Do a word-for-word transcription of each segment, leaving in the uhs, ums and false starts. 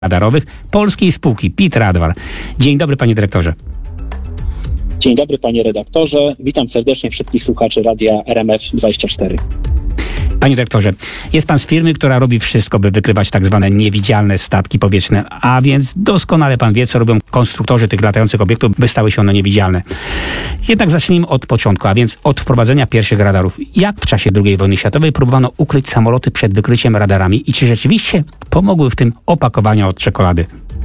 radarowych polskiej spółki Pitradwar. Dzień dobry, panie dyrektorze. Dzień dobry, panie redaktorze. Witam serdecznie wszystkich słuchaczy radia R M F dwadzieścia cztery. Panie dyrektorze, jest pan z firmy, która robi wszystko, by wykrywać tak zwane niewidzialne statki powietrzne, a więc doskonale pan wie, co robią konstruktorzy tych latających obiektów, by stały się one niewidzialne. Jednak zacznijmy od początku, a więc od wprowadzenia pierwszych radarów. Jak w czasie drugiej wojny światowej próbowano ukryć samoloty przed wykryciem radarami i czy rzeczywiście pomogły w tym opakowania od czekolady?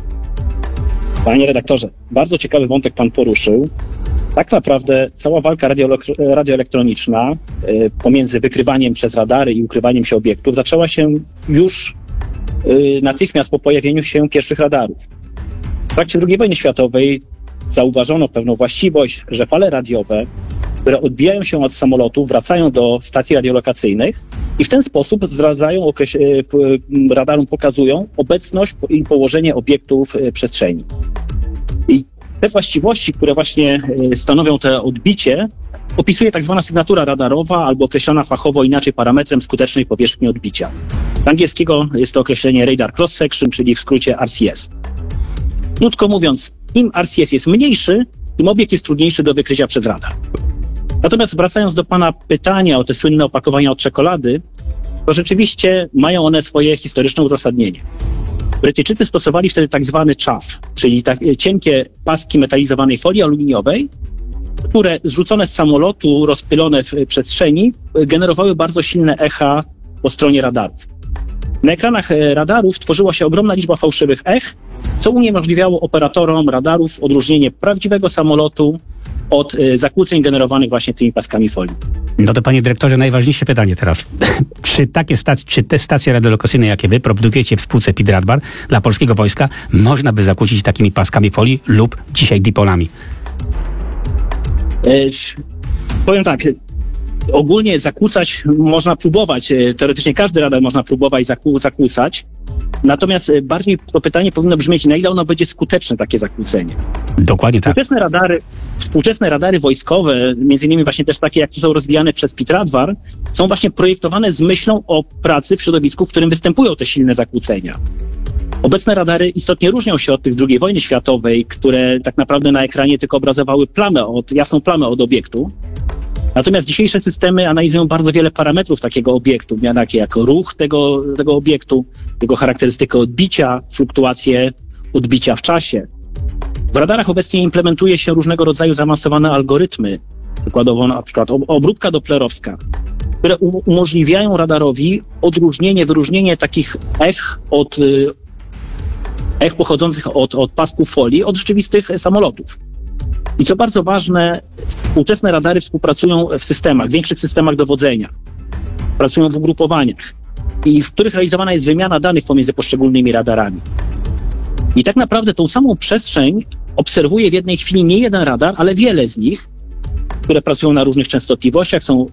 Panie redaktorze, bardzo ciekawy wątek pan poruszył. Tak naprawdę cała walka radio- radioelektroniczna y, pomiędzy wykrywaniem przez radary i ukrywaniem się obiektów zaczęła się już y, natychmiast po pojawieniu się pierwszych radarów. W trakcie drugiej wojny światowej zauważono pewną właściwość, że fale radiowe, które odbijają się od samolotów, wracają do stacji radiolokacyjnych i w ten sposób zdradzają, okreś- y, radarom pokazują obecność i położenie obiektów y, przestrzeni. I te właściwości, które właśnie stanowią to odbicie, opisuje tak zwana sygnatura radarowa albo określona fachowo inaczej parametrem skutecznej powierzchni odbicia. Z angielskiego jest to określenie radar cross section, czyli w skrócie R C S. Krótko mówiąc, im R C S jest mniejszy, tym obiekt jest trudniejszy do wykrycia przez radar. Natomiast wracając do pana pytania o te słynne opakowania od czekolady, to rzeczywiście mają one swoje historyczne uzasadnienie. Brytyjczycy stosowali wtedy tak zwany chaff, czyli tak cienkie paski metalizowanej folii aluminiowej, które zrzucone z samolotu, rozpylone w przestrzeni, generowały bardzo silne echa po stronie radarów. Na ekranach radarów tworzyła się ogromna liczba fałszywych ech, co uniemożliwiało operatorom radarów odróżnienie prawdziwego samolotu od y, zakłóceń generowanych właśnie tymi paskami folii. No to panie dyrektorze, najważniejsze pytanie teraz. czy takie stac- czy te stacje radiolokacyjne, jakie wy produkujecie w spółce Pitradwar dla polskiego wojska, można by zakłócić takimi paskami folii lub dzisiaj dipolami? E, powiem tak, ogólnie zakłócać można próbować, teoretycznie każdy radar można próbować zakłó- zakłócać, natomiast bardziej to pytanie powinno brzmieć, na ile ono będzie skuteczne, takie zakłócenie. Dokładnie tak. Współczesne radary, współczesne radary wojskowe, między innymi właśnie też takie, jak są rozwijane przez Pitradwar, są właśnie projektowane z myślą o pracy w środowisku, w którym występują te silne zakłócenia. Obecne radary istotnie różnią się od tych z drugiej wojny światowej, które tak naprawdę na ekranie tylko obrazowały plamę od, jasną plamę od obiektu. Natomiast dzisiejsze systemy analizują bardzo wiele parametrów takiego obiektu, takie jak ruch tego, tego obiektu, jego charakterystykę odbicia, fluktuacje odbicia w czasie. W radarach obecnie implementuje się różnego rodzaju zaawansowane algorytmy, przykładowo na przykład obróbka doplerowska, które umożliwiają radarowi odróżnienie, wyróżnienie takich ech od ech pochodzących od, od pasków folii od rzeczywistych samolotów. I co bardzo ważne, współczesne radary współpracują w systemach, w większych systemach dowodzenia. Pracują w ugrupowaniach, i w których realizowana jest wymiana danych pomiędzy poszczególnymi radarami. I tak naprawdę tą samą przestrzeń obserwuje w jednej chwili nie jeden radar, ale wiele z nich, które pracują na różnych częstotliwościach, są,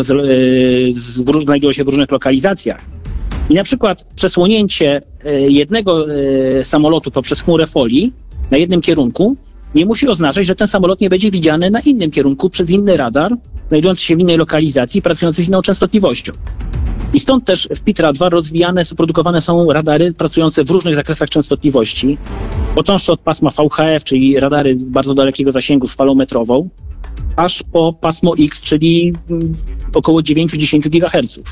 znajdują się w różnych lokalizacjach. I na przykład przesłonięcie jednego samolotu poprzez chmurę folii na jednym kierunku nie musi oznaczać, że ten samolot nie będzie widziany na innym kierunku przez inny radar, znajdujący się w innej lokalizacji, pracujący z inną częstotliwością. I stąd też w Pitradwar rozwijane, produkowane są radary pracujące w różnych zakresach częstotliwości, począwszy od pasma V H F, czyli radary bardzo dalekiego zasięgu z falą metrową, aż po pasmo X, czyli około dziewięć do dziesięciu gigaherców.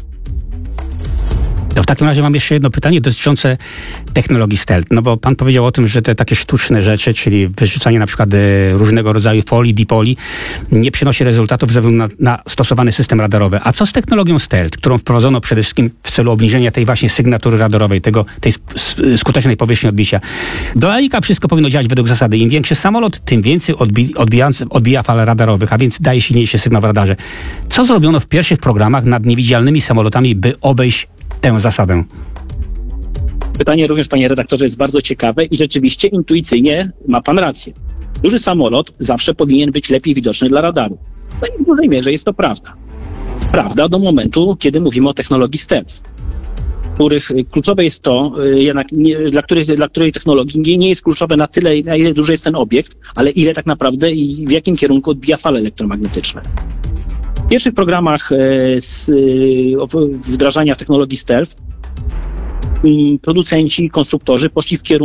To w takim razie mam jeszcze jedno pytanie dotyczące technologii stealth. No bo pan powiedział o tym, że te takie sztuczne rzeczy, czyli wyrzucanie na przykład różnego rodzaju folii, dipoli, nie przynosi rezultatów ze względu na, na stosowany system radarowy. A co z technologią stealth, którą wprowadzono przede wszystkim w celu obniżenia tej właśnie sygnatury radarowej, tego, tej skutecznej powierzchni odbicia? Do laika wszystko powinno działać według zasady. Im większy samolot, tym więcej odbi- odbija, odbija fal radarowych, a więc daje silniejszy sygnał w radarze. Co zrobiono w pierwszych programach nad niewidzialnymi samolotami, by obejść tę zasadę? Pytanie również, panie redaktorze, jest bardzo ciekawe i rzeczywiście intuicyjnie ma pan rację. Duży samolot zawsze powinien być lepiej widoczny dla radaru. No i w dużej mierze jest to prawda. Prawda do momentu, kiedy mówimy o technologii stealth, których kluczowe jest to, jednak nie, dla, których, dla której technologii nie, nie jest kluczowe na tyle, na ile duży jest ten obiekt, ale ile tak naprawdę i w jakim kierunku odbija fale elektromagnetyczne. W pierwszych programach e, z, e, wdrażania technologii stealth um, producenci, konstruktorzy poszli w kierunku